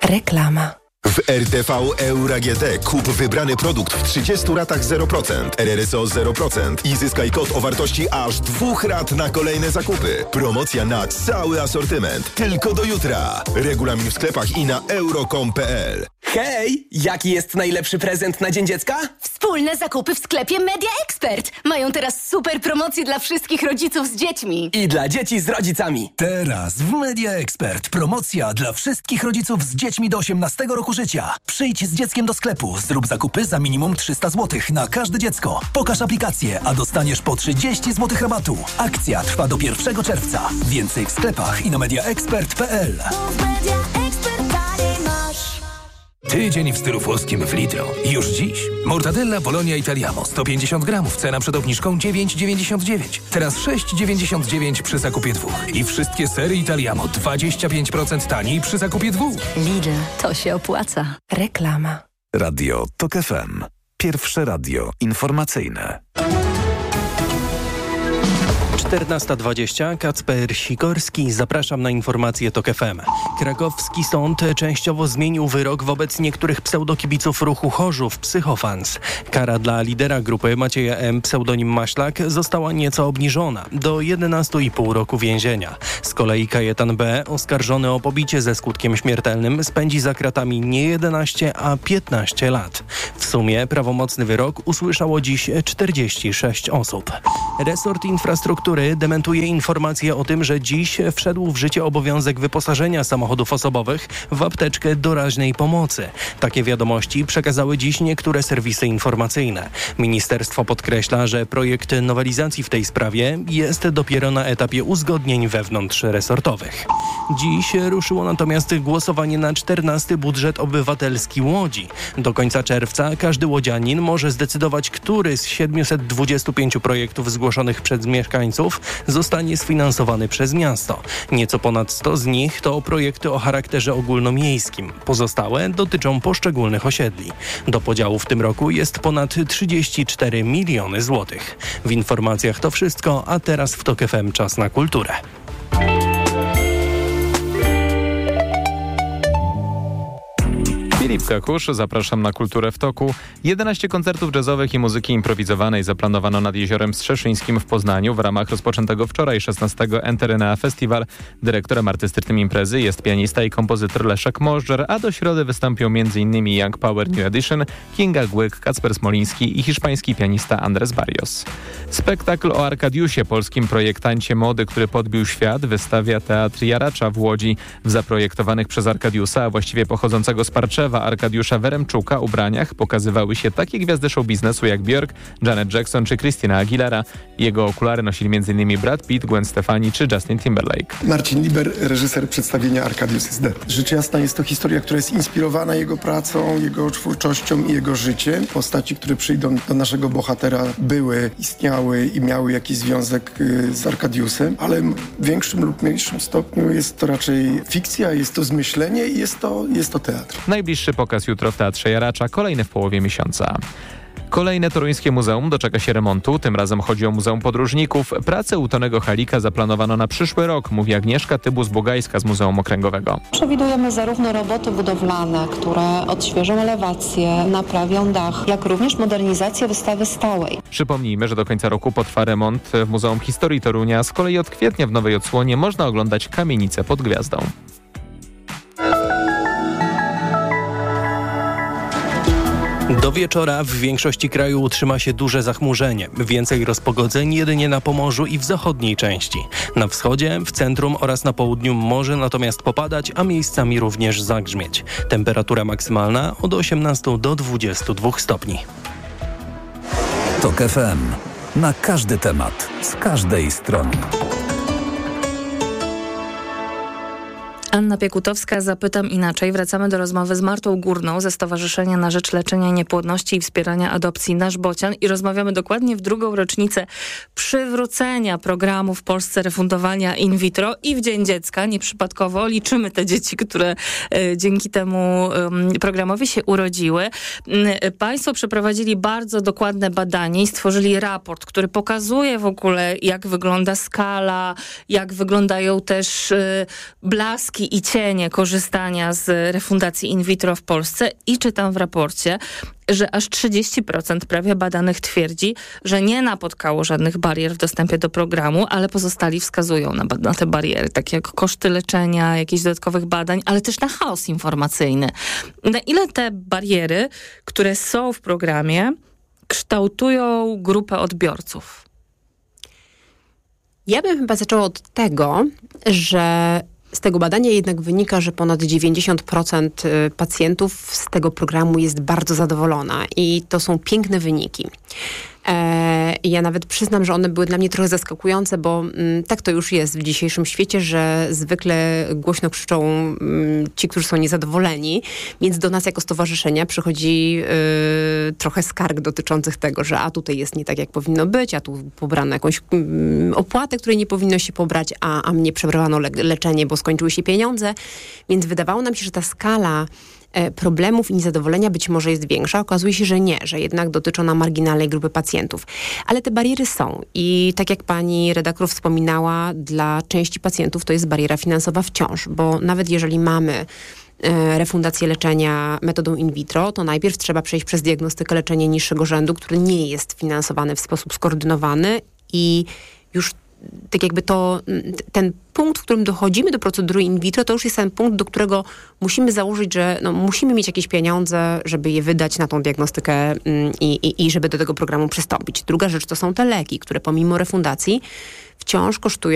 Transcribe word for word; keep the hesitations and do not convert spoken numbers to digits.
Reklama. W R T V Euro G T kup wybrany produkt w trzydziestu ratach zero procent, R R S O zero procent i zyskaj kod o wartości aż dwóch rat na kolejne zakupy. Promocja na cały asortyment. Tylko do jutra. Regulamin w sklepach i na euro kropka com kropka p l. Hej! Jaki jest najlepszy prezent na Dzień Dziecka? Wspólne zakupy w sklepie Media Expert. Mają teraz super promocje dla wszystkich rodziców z dziećmi. I dla dzieci z rodzicami. Teraz w Media Expert promocja dla wszystkich rodziców z dziećmi do osiemnastego roku życia. Przyjdź z dzieckiem do sklepu, zrób zakupy za minimum trzysta złotych na każde dziecko. Pokaż aplikację, a dostaniesz po trzydzieści złotych rabatu. Akcja trwa do pierwszego czerwca. Więcej w sklepach i na media expert kropka p l. Tydzień w stylu włoskim w Lidlu. Już dziś. Mortadella Polonia Italiamo sto pięćdziesiąt gramów. Cena przed obniżką dziewięć dziewięćdziesiąt dziewięć. Teraz sześć dziewięćdziesiąt dziewięć przy zakupie dwóch. I wszystkie sery Italiamo dwadzieścia pięć procent taniej przy zakupie dwóch. Lidl, to się opłaca. Reklama. Radio TOK F M. Pierwsze radio informacyjne. czternasta dwadzieścia, Kacper Sikorski, zapraszam na informacje TOK F M. Krakowski sąd częściowo zmienił wyrok wobec niektórych pseudokibiców ruchu Chorzów Psychofans. Kara dla lidera grupy Macieja M., pseudonim Maślak, została nieco obniżona do jedenastu i pół roku więzienia. Z kolei Kajetan B., oskarżony o pobicie ze skutkiem śmiertelnym, spędzi za kratami nie jedenaście, a piętnaście lat. W sumie prawomocny wyrok usłyszało dziś czterdzieści sześć osób. Resort Infrastruktury dementuje informacje o tym, że dziś wszedł w życie obowiązek wyposażenia samochodów osobowych w apteczkę doraźnej pomocy. Takie wiadomości przekazały dziś niektóre serwisy informacyjne. Ministerstwo podkreśla, że projekt nowelizacji w tej sprawie jest dopiero na etapie uzgodnień wewnątrzresortowych. Dziś ruszyło natomiast głosowanie na czternasty budżet obywatelski Łodzi. Do końca czerwca każdy łodzianin może zdecydować, który z siedmiuset dwudziestu pięciu projektów zgłoszonych przez mieszkańców zostanie sfinansowany przez miasto. Nieco ponad sto z nich to projekty o charakterze ogólnomiejskim. Pozostałe dotyczą poszczególnych osiedli. Do podziału w tym roku jest ponad trzydzieści cztery miliony złotych. W informacjach to wszystko, a teraz w TOK F M czas na kulturę. Filip Kakusz, zapraszam na Kulturę w Toku. jedenaście koncertów jazzowych i muzyki improwizowanej zaplanowano nad Jeziorem Strzeszyńskim w Poznaniu w ramach rozpoczętego wczoraj szesnastego Enterynea Festival. Dyrektorem artystycznym imprezy jest pianista i kompozytor Leszek Możdżer, a do środy wystąpią m.in. Young Power New Edition, Kinga Głyk, Kacper Smoliński i hiszpański pianista Andres Barrios. Spektakl o Arkadiusie, polskim projektancie mody, który podbił świat, wystawia Teatr Jaracza w Łodzi. W zaprojektowanych przez Arkadiusa, a właściwie pochodzącego z Parczewa, Arkadiusza Weremczuka ubraniach pokazywały się takie gwiazdy show biznesu jak Björk, Janet Jackson czy Christina Aguilera. Jego okulary nosili m.in. Brad Pitt, Gwen Stefani czy Justin Timberlake. Marcin Liber, reżyser przedstawienia Arkadiusz is Dead. Rzecz jasna jest to historia, która jest inspirowana jego pracą, jego twórczością i jego życiem. Postaci, które przyjdą do naszego bohatera, były, istniały i miały jakiś związek z Arkadiusem, ale w większym lub mniejszym stopniu jest to raczej fikcja, jest to zmyślenie i jest to, jest to teatr. Najbliższy pokaz jutro w Teatrze Jaracza, kolejny w połowie miesiąca. Kolejne toruńskie muzeum doczeka się remontu, tym razem chodzi o Muzeum Podróżników. Pracę u Tonego Halika zaplanowano na przyszły rok, mówi Agnieszka Tybus-Bugajska z Muzeum Okręgowego. Przewidujemy zarówno roboty budowlane, które odświeżą elewację, naprawią dach, jak również modernizację wystawy stałej. Przypomnijmy, że do końca roku potrwa remont w Muzeum Historii Torunia, z kolei od kwietnia w nowej odsłonie można oglądać kamienicę pod gwiazdą. Do wieczora w większości kraju utrzyma się duże zachmurzenie. Więcej rozpogodzeń jedynie na Pomorzu i w zachodniej części. Na wschodzie, w centrum oraz na południu może natomiast popadać, a miejscami również zagrzmieć. Temperatura maksymalna od osiemnastu do dwudziestu dwóch stopni. TOK F M. Na każdy temat, z każdej strony. Anna Piekutowska, zapytam inaczej. Wracamy do rozmowy z Martą Górną ze Stowarzyszenia na Rzecz Leczenia Niepłodności i Wspierania Adopcji Nasz Bocian i rozmawiamy dokładnie w drugą rocznicę przywrócenia programu w Polsce refundowania in vitro i w Dzień Dziecka. Nieprzypadkowo liczymy te dzieci, które e, dzięki temu e, programowi się urodziły. E, państwo przeprowadzili bardzo dokładne badanie i stworzyli raport, który pokazuje w ogóle, jak wygląda skala, jak wyglądają też e, blaski błyski i cienie korzystania z refundacji in vitro w Polsce i czytam w raporcie, że aż trzydzieści procent prawie badanych twierdzi, że nie napotkało żadnych barier w dostępie do programu, ale pozostali wskazują na, na te bariery, takie jak koszty leczenia, jakichś dodatkowych badań, ale też na chaos informacyjny. Na ile te bariery, które są w programie, kształtują grupę odbiorców? Ja bym chyba zaczęła od tego, że z tego badania jednak wynika, że ponad dziewięćdziesiąt procent pacjentów z tego programu jest bardzo zadowolona i to są piękne wyniki. I ja nawet przyznam, że one były dla mnie trochę zaskakujące, bo mm, tak to już jest w dzisiejszym świecie, że zwykle głośno krzyczą mm, ci, którzy są niezadowoleni, więc do nas jako stowarzyszenia przychodzi y, trochę skarg dotyczących tego, że a tutaj jest nie tak, jak powinno być, a tu pobrano jakąś mm, opłatę, której nie powinno się pobrać, a, a mnie przebrano le- leczenie, bo skończyły się pieniądze. Więc wydawało nam się, że ta skala problemów i niezadowolenia być może jest większa. Okazuje się, że nie, że jednak dotyczy ona marginalnej grupy pacjentów. Ale te bariery są i tak jak pani redaktor wspominała, dla części pacjentów to jest bariera finansowa wciąż, bo nawet jeżeli mamy refundację leczenia metodą in vitro, to najpierw trzeba przejść przez diagnostykę leczenia niższego rzędu, który nie jest finansowany w sposób skoordynowany i już tak jakby to, ten punkt, w którym dochodzimy do procedury in vitro, to już jest ten punkt, do którego musimy założyć, że no, musimy mieć jakieś pieniądze, żeby je wydać na tą diagnostykę i, i, i żeby do tego programu przystąpić. Druga rzecz to są te leki, które pomimo refundacji wciąż kosztują